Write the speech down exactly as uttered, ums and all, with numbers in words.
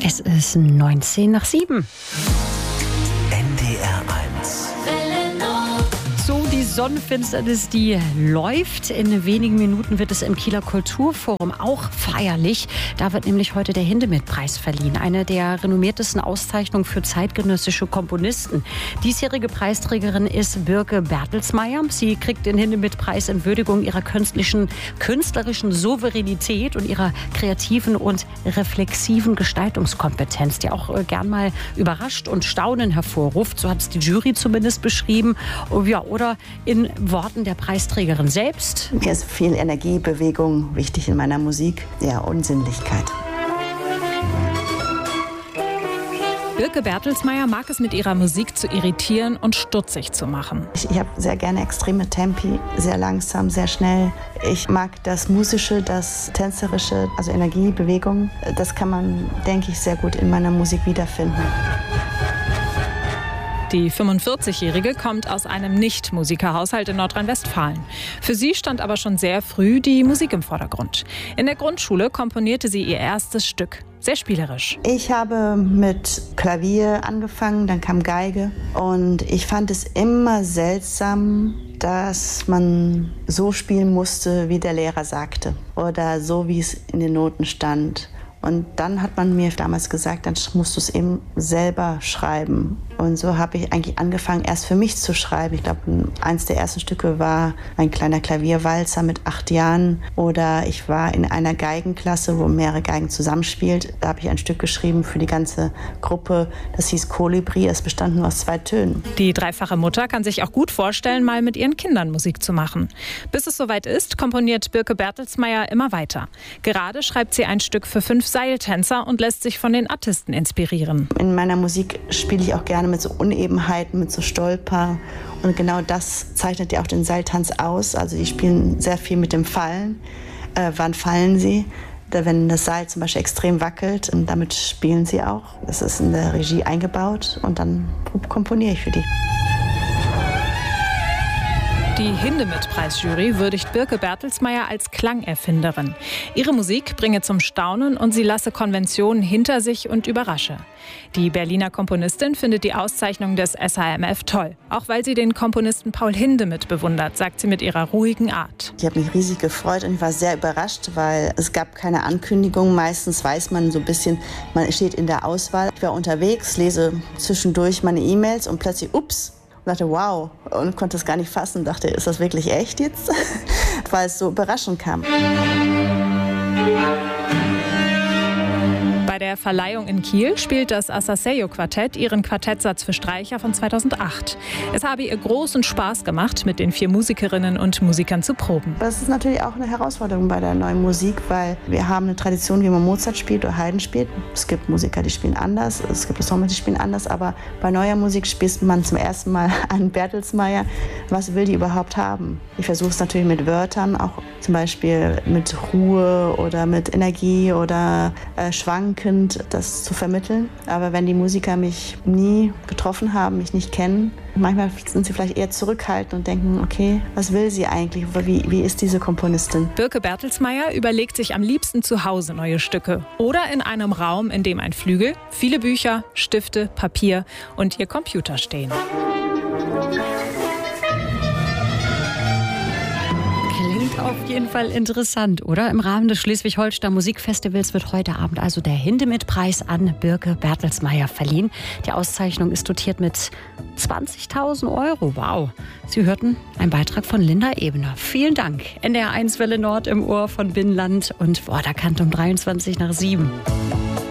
Es ist neunzehn nach sieben. N D R eins. So, die Sonnenfinsternis, die läuft. In wenigen Minuten wird es im Kieler Kulturforum auch feierlich. Da wird nämlich heute der Hindemith-Preis verliehen. Eine der renommiertesten Auszeichnungen für zeitgenössische Komponisten. Diesjährige Preisträgerin ist Birke Bertelsmeier. Sie kriegt den Hindemith-Preis in Würdigung ihrer künstlerischen, künstlerischen Souveränität und ihrer kreativen und reflexiven Gestaltungskompetenz, die auch äh, gern mal überrascht und Staunen hervorruft. So hat es die Jury zumindest beschrieben. Ja, oder in Worten der Preisträgerin selbst. Mir ist viel Energie, Bewegung wichtig in meiner Musik, ja, und Sinnlichkeit. Birke Bertelsmeier mag es, mit ihrer Musik zu irritieren und stutzig zu machen. Ich, ich habe sehr gerne extreme Tempi, sehr langsam, sehr schnell. Ich mag das Musische, das Tänzerische, also Energie, Bewegung. Das kann man, denke ich, sehr gut in meiner Musik wiederfinden. Die fünfundvierzigjährige kommt aus einem Nicht-Musikerhaushalt in Nordrhein-Westfalen. Für sie stand aber schon sehr früh die Musik im Vordergrund. In der Grundschule komponierte sie ihr erstes Stück. Sehr spielerisch. Ich habe mit Klavier angefangen, dann kam Geige. Und ich fand es immer seltsam, dass man so spielen musste, wie der Lehrer sagte. Oder so, wie es in den Noten stand. Und dann hat man mir damals gesagt, dann musst du es eben selber schreiben. Und so habe ich eigentlich angefangen, erst für mich zu schreiben. Ich glaube, eins der ersten Stücke war ein kleiner Klavierwalzer mit acht Jahren. Oder ich war in einer Geigenklasse, wo mehrere Geigen zusammenspielt. Da habe ich ein Stück geschrieben für die ganze Gruppe. Das hieß Kolibri. Es bestand nur aus zwei Tönen. Die dreifache Mutter kann sich auch gut vorstellen, mal mit ihren Kindern Musik zu machen. Bis es soweit ist, komponiert Birke Bertelsmeier immer weiter. Gerade schreibt sie ein Stück für fünf Seiltänzer und lässt sich von den Artisten inspirieren. In meiner Musik spiele ich auch gerne mit so Unebenheiten, mit so Stolper. Und genau das zeichnet ja auch den Seiltanz aus. Also die spielen sehr viel mit dem Fallen. Äh, wann fallen sie? Da, wenn das Seil zum Beispiel extrem wackelt, und damit spielen sie auch. Das ist in der Regie eingebaut und dann komponiere ich für die. Die Hindemith-Preisjury würdigt Birke Bertelsmeier als Klangerfinderin. Ihre Musik bringe zum Staunen und sie lasse Konventionen hinter sich und überrasche. Die Berliner Komponistin findet die Auszeichnung des S H M F toll. Auch weil sie den Komponisten Paul Hindemith bewundert, sagt sie mit ihrer ruhigen Art. Ich habe mich riesig gefreut und ich war sehr überrascht, weil es gab keine Ankündigung. Meistens weiß man so ein bisschen, man steht in der Auswahl. Ich war unterwegs, lese zwischendurch meine E-Mails und plötzlich, ups, und dachte, wow, und konnte es gar nicht fassen. Dachte, ist das wirklich echt jetzt? Weil es so überraschend kam. Bei der Verleihung in Kiel spielt das Asaseyo-Quartett ihren Quartettsatz für Streicher von zweitausendacht. Es habe ihr großen Spaß gemacht, mit den vier Musikerinnen und Musikern zu proben. Das ist natürlich auch eine Herausforderung bei der neuen Musik, weil wir haben eine Tradition, wie man Mozart spielt oder Haydn spielt. Es gibt Musiker, die spielen anders, es gibt Songs, die spielen anders, aber bei neuer Musik spielt man zum ersten Mal einen Bertelsmeier. Was will die überhaupt haben? Ich versuche es natürlich mit Wörtern, auch zum Beispiel mit Ruhe oder mit Energie oder äh, Schwanken, das zu vermitteln. Aber wenn die Musiker mich nie getroffen haben, mich nicht kennen, manchmal sind sie vielleicht eher zurückhaltend und denken, okay, was will sie eigentlich? Wie, wie ist diese Komponistin? Birke Bertelsmeier überlegt sich am liebsten zu Hause neue Stücke. Oder in einem Raum, in dem ein Flügel, viele Bücher, Stifte, Papier und ihr Computer stehen. Auf jeden Fall interessant, oder? Im Rahmen des Schleswig-Holstein Musikfestivals wird heute Abend also der Hindemith-Preis an Birke Bertelsmeier verliehen. Die Auszeichnung ist dotiert mit zwanzigtausend Euro. Wow. Sie hörten einen Beitrag von Linda Ebner. Vielen Dank. N D R eins Welle Nord im Ohr von Binnenland und Vorderkant um dreiundzwanzig nach sieben.